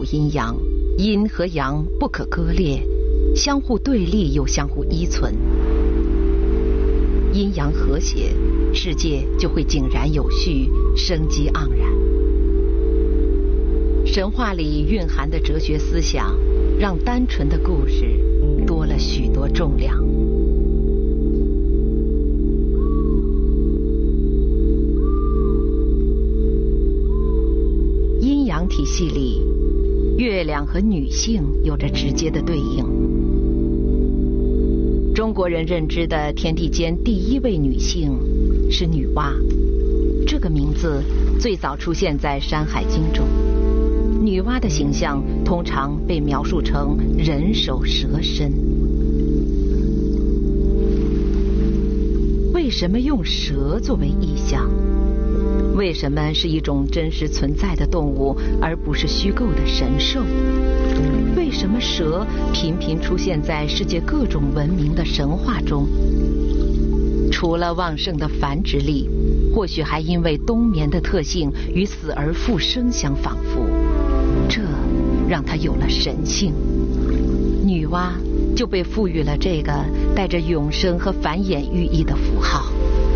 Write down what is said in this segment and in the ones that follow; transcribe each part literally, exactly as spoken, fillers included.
阴阳，阴和阳不可割裂，相互对立又相互依存。阴阳和谐，世界就会井然有序，生机盎然。神话里蕴含的哲学思想，让单纯的故事多了许多重量。阴阳体系里，月亮和女性有着直接的对应。中国人认知的天地间第一位女性是女娲，这个名字最早出现在《山海经》中。女娲的形象通常被描述成人首蛇身。为什么用蛇作为意象？为什么是一种真实存在的动物，而不是虚构的神兽？为什么蛇频频出现在世界各种文明的神话中？除了旺盛的繁殖力，或许还因为冬眠的特性与死而复生相仿佛，这让它有了神性。女娲就被赋予了这个带着永生和繁衍寓意的符号。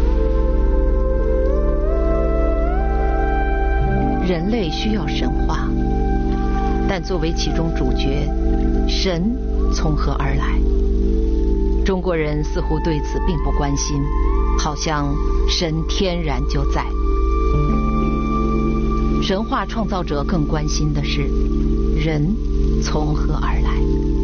人类需要神话，但作为其中主角，神从何而来？中国人似乎对此并不关心，好像神天然就在。神话创造者更关心的是人从何而来。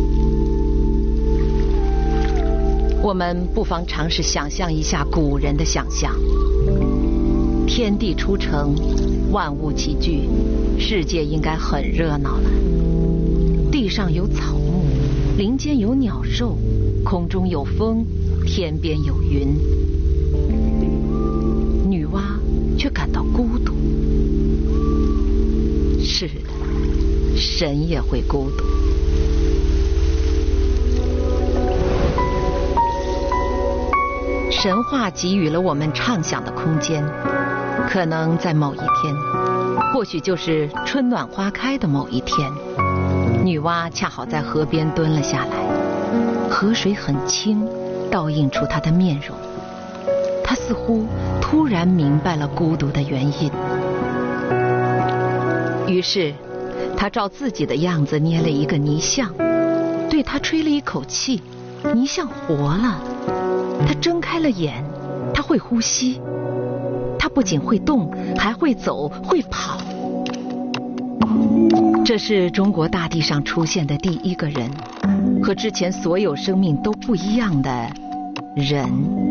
我们不妨尝试想象一下古人的想象：天地初成，万物齐聚，世界应该很热闹了。地上有草木，林间有鸟兽，空中有风，天边有云。女娲却感到孤独。是的，神也会孤独。神话给予了我们畅想的空间，可能在某一天，或许就是春暖花开的某一天，女娲恰好在河边蹲了下来，河水很清，倒映出她的面容。她似乎突然明白了孤独的原因，于是她照自己的样子捏了一个泥像，对她吹了一口气，泥像活了。她睁开了眼，她会呼吸，她不仅会动，还会走，会跑。这是中国大地上出现的第一个人，和之前所有生命都不一样的人。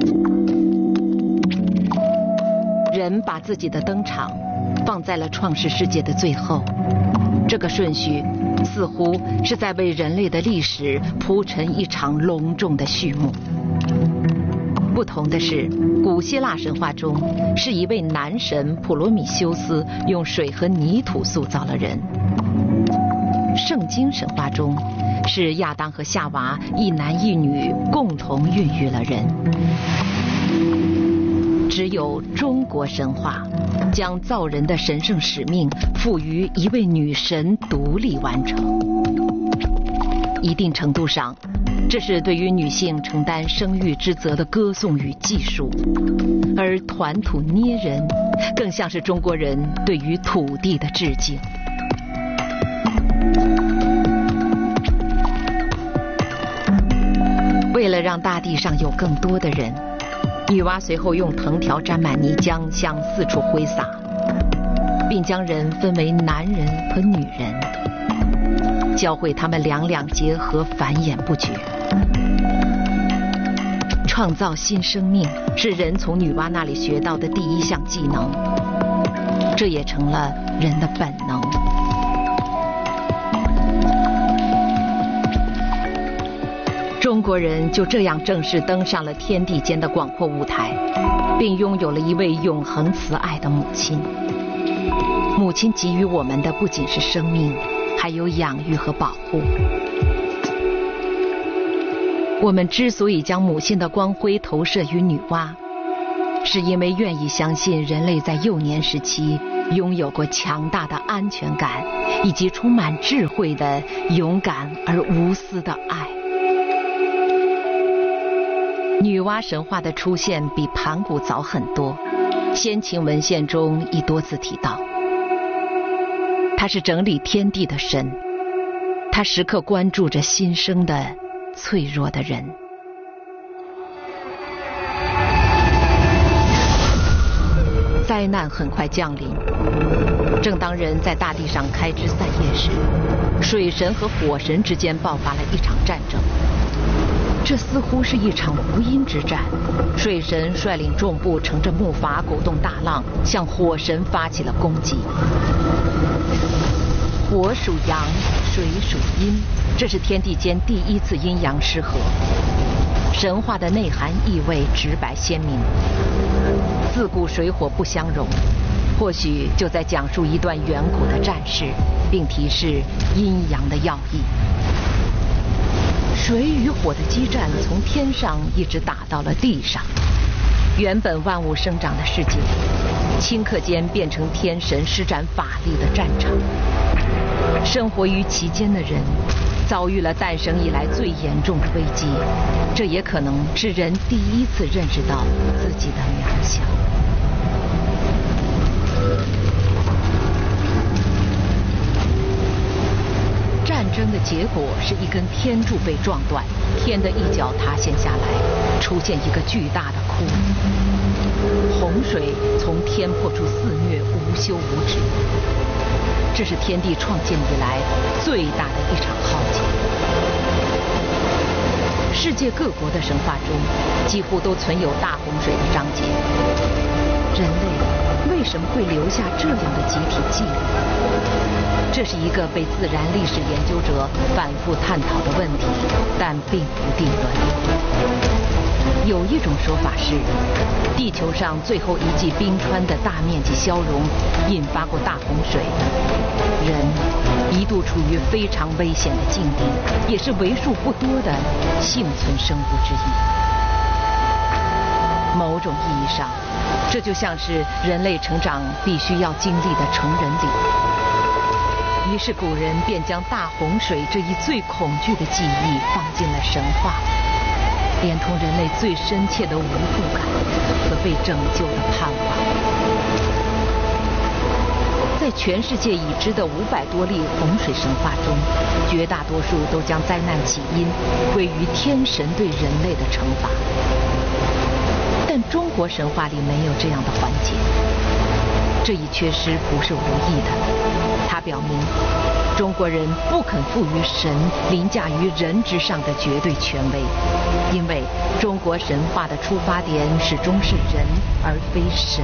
人把自己的登场放在了创世世界的最后，这个顺序似乎是在为人类的历史铺陈一场隆重的序幕。不同的是，古希腊神话中是一位男神普罗米修斯用水和泥土塑造了人，圣经神话中是亚当和夏娃一男一女共同孕育了人。只有中国神话将造人的神圣使命赋予一位女神独立完成。一定程度上，这是对于女性承担生育之责的歌颂与记述，而团土捏人更像是中国人对于土地的致敬。为了让大地上有更多的人，女娲随后用藤条沾满泥浆向四处挥洒，并将人分为男人和女人，教会他们两两结合，繁衍不绝。创造新生命是人从女娲那里学到的第一项技能，这也成了人的本能。中国人就这样正式登上了天地间的广阔舞台，并拥有了一位永恒慈爱的母亲。母亲给予我们的不仅是生命，还有养育和保护。我们之所以将母性的光辉投射于女娲，是因为愿意相信人类在幼年时期拥有过强大的安全感，以及充满智慧的勇敢而无私的爱。女娲神话的出现比盘古早很多，先秦文献中已多次提到，她是整理天地的神，她时刻关注着新生的脆弱的人。灾难很快降临，正当人在大地上开枝散叶时，水神和火神之间爆发了一场战争。这似乎是一场无因之战，水神率领众部乘着木筏鼓动大浪，向火神发起了攻击。火属阳，水属阴，这是天地间第一次阴阳失和。神话的内涵意味直白鲜明，自古水火不相容，或许就在讲述一段远古的战事，并提示阴阳的要义。水与火的激战从天上一直打到了地上，原本万物生长的世界，顷刻间变成天神施展法力的战场。生活于其间的人，遭遇了诞生以来最严重的危机，这也可能是人第一次认识到自己的渺小。战争的结果是一根天柱被撞断，天的一角塌陷下来，出现一个巨大的窟窿，洪水从天破处肆虐，无休无止。这是天地创建以来最大的一场浩劫。世界各国的神话中几乎都存有大洪水的章节，人类为什么会留下这样的集体记录？这是一个被自然历史研究者反复探讨的问题，但并不定论。有一种说法是，地球上最后一季冰川的大面积消融，引发过大洪水，人一度处于非常危险的境地，也是为数不多的幸存生物之一。某种意义上，这就像是人类成长必须要经历的成人礼。于是古人便将大洪水这一最恐惧的记忆放进了神话，连同人类最深切的无助感和被拯救的盼望。在全世界已知的五百多例洪水神话中，绝大多数都将灾难起因归于天神对人类的惩罚。但中国神话里没有这样的环节，这一缺失不是无意的。它表明，中国人不肯赋予神凌驾于人之上的绝对权威，因为中国神话的出发点始终是人而非神，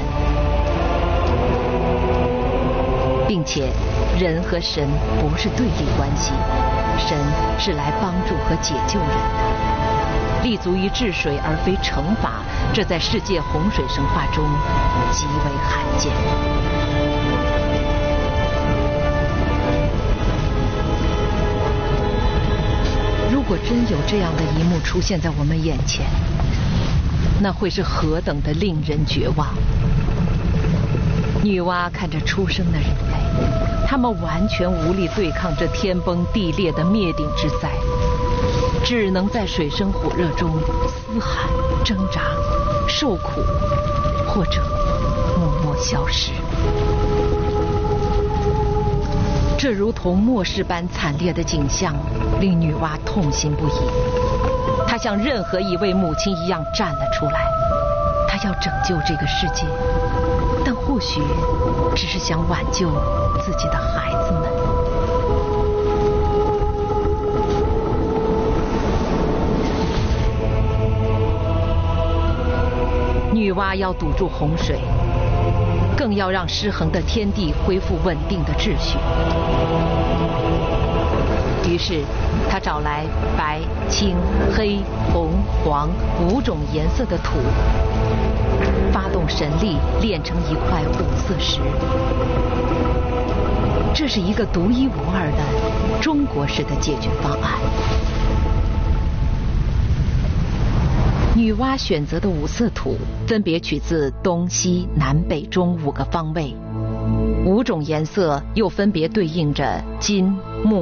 并且人和神不是对立关系，神是来帮助和解救人的，立足于治水而非惩罚，这在世界洪水神话中极为罕见。如果真有这样的一幕出现在我们眼前，那会是何等的令人绝望。女娲看着出生的人类，他们完全无力对抗这天崩地裂的灭顶之灾，只能在水深火热中嘶喊、挣扎、受苦，或者默默消失。这如同末世般惨烈的景象，令女娲痛心不已。她像任何一位母亲一样站了出来，她要拯救这个世界，但或许只是想挽救自己的孩子们。女娲要堵住洪水，更要让失衡的天地恢复稳定的秩序。于是他找来白、青、黑、红、黄五种颜色的土，发动神力炼成一块五色石。这是一个独一无二的中国式的解决方案。女娲选择的五色土分别取自东西南北中五个方位， 五种颜色又分别对应着金、木、